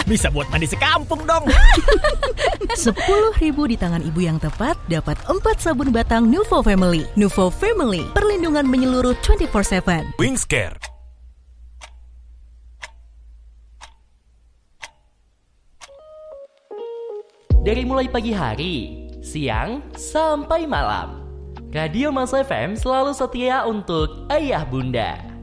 Bisa buat mandi sekampung dong. 10.000 di tangan ibu yang tepat dapat 4 sabun batang Nuvo Family. Nuvo Family, perlindungan menyeluruh 24/7. Wingscare. Dari mulai pagi hari, siang, sampai malam, Radio Mas FM selalu setia untuk ayah bunda.